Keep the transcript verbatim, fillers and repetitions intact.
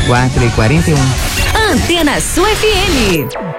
quatro e quarenta e um. Antena Sul F M.